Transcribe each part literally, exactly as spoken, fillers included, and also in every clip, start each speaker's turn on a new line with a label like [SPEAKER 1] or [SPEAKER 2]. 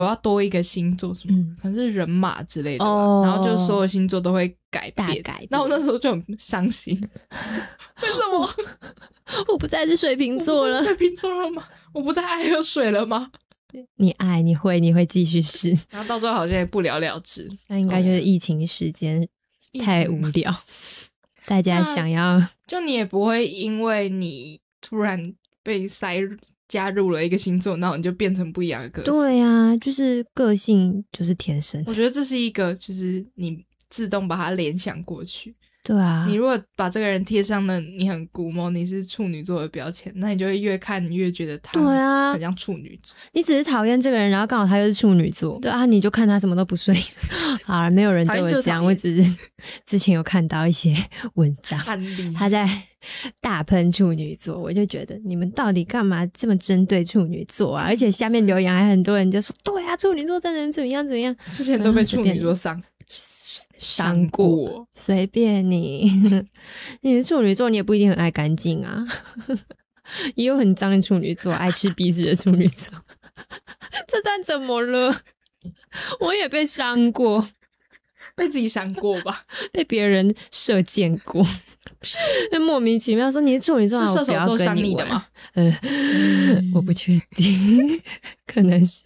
[SPEAKER 1] 我要多一个星座什么、嗯、可能是人马之类的吧、哦、然后就所有星座都会改变，大改变。然后我那时候就很伤心为什么
[SPEAKER 2] 我, 我不再是水瓶座了，
[SPEAKER 1] 我不再是水瓶座了吗？我不再爱喝水了吗？
[SPEAKER 2] 你爱你会你会继续试，
[SPEAKER 1] 然后到最后好像也不了了之。
[SPEAKER 2] 那应该就是疫情时间太无聊，大家想要
[SPEAKER 1] 就你也不会因为你突然被塞加入了一个星座，然后你就变成不一样的个性。
[SPEAKER 2] 对啊，就是个性就是天生。
[SPEAKER 1] 我觉得这是一个就是你自动把它联想过去。
[SPEAKER 2] 对啊，
[SPEAKER 1] 你如果把这个人贴上了你很古摸你是处女座的标签，那你就会越看越觉得他很像处女座。
[SPEAKER 2] 啊、你只是讨厌这个人，然后刚好他又是处女座，对啊，你就看他什么都不顺眼。好了，没有人对我这样，我只是之前有看到一些文章，他在大喷处女座，我就觉得你们到底干嘛这么针对处女座啊？而且下面留言还很多人就说，对啊，处女座真的怎么样怎么样，
[SPEAKER 1] 之前都被处女座伤。
[SPEAKER 2] 伤过，随便你。你是处女座，你也不一定很爱干净啊。也有很脏的处女座，爱吃鼻子的处女座。这算怎么了？我也被伤过，
[SPEAKER 1] 被自己伤过吧，
[SPEAKER 2] 被别人射箭过。那莫名其妙说你是处女座，
[SPEAKER 1] 是射手座伤
[SPEAKER 2] 你
[SPEAKER 1] 的吗？
[SPEAKER 2] 呃，嗯、我不确定，可能是。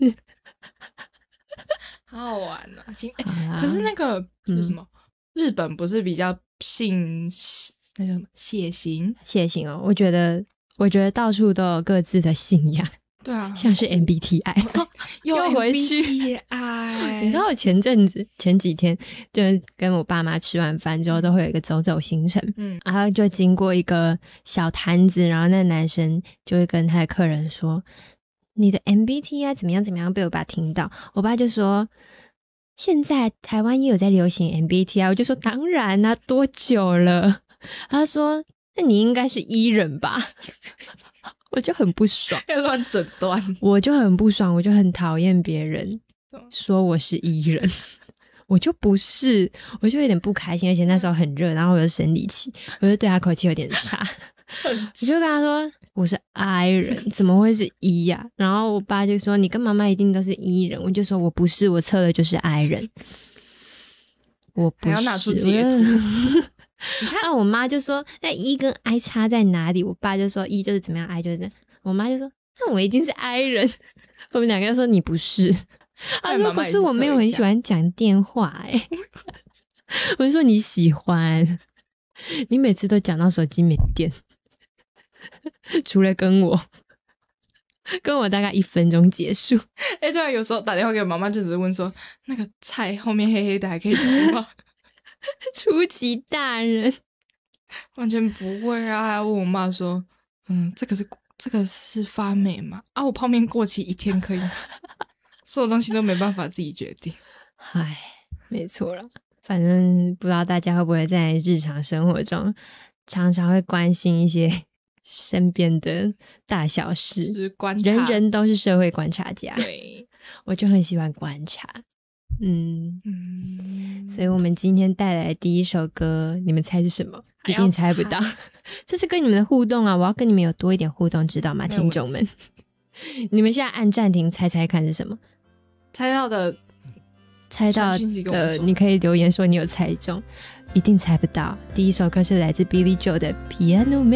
[SPEAKER 1] 好好玩啊！欸、可是那个是什么、嗯？日本不是比较信那叫什么血型？
[SPEAKER 2] 血型哦，我觉得，我觉得到处都有各自的信仰。
[SPEAKER 1] 对啊，
[SPEAKER 2] 像是 M B T I，、哦、
[SPEAKER 1] 又
[SPEAKER 2] 回去。
[SPEAKER 1] M B T I，
[SPEAKER 2] 你知道我前阵子前几天就跟我爸妈吃完饭之后，都会有一个走走行程，嗯，然后就经过一个小摊子，然后那男生就会跟他的客人说。你的 M B T I 怎么样怎么样，被我爸听到，我爸就说现在台湾也有在流行 M B T I， 我就说当然啊，多久了？他说那你应该是 E 人吧。我就很不爽，
[SPEAKER 1] 要乱诊断，
[SPEAKER 2] 我就很不爽，我就很讨厌别人说我是 E 人。我就不是，我就有点不开心，而且那时候很热，然后我就生理期，我就对他口气有点差。我就跟他说我是 I 人，怎么会是 E 呀、啊？然后我爸就说你跟妈妈一定都是 E 人，我就说我不是，我测的就是 I 人。我不是，
[SPEAKER 1] 还要拿出截图。
[SPEAKER 2] 你看，那我妈就说那 E 跟 I 差在哪里？我爸就说 E 就是怎么样 ，I 就是这样。我妈就说那我一定是 I 人。我们两个就说你不是。他说可是我没有很喜欢讲电话哎、欸。我就说你喜欢，你每次都讲到手机没电。除了跟我跟我大概一分钟结束。
[SPEAKER 1] 哎、欸，对啊，有时候打电话给我妈妈就只是问说那个菜后面黑黑的还可以吃吗？
[SPEAKER 2] 出奇大人
[SPEAKER 1] 完全不会啊，还要问我妈说嗯，这个是这个是发霉吗？啊，我泡面过期一天可以吗？所有东西都没办法自己决定。
[SPEAKER 2] 唉，没错啦，反正不知道大家会不会在日常生活中常常会关心一些身边的大小事，
[SPEAKER 1] 就是观察，
[SPEAKER 2] 人人都是社会观察家。
[SPEAKER 1] 对，
[SPEAKER 2] 我就很喜欢观察。嗯
[SPEAKER 1] 嗯，
[SPEAKER 2] 所以我们今天带来的第一首歌，你们猜是什么？一定猜不到。这是跟你们的互动啊，我要跟你们有多一点互动，知道吗，听众们？你们现在按暂停猜猜看是什么？
[SPEAKER 1] 猜到的，
[SPEAKER 2] 猜到的，你可以留言说你有猜中。一定猜不到。第一首歌是来自 Billy Joel 的 Piano Man。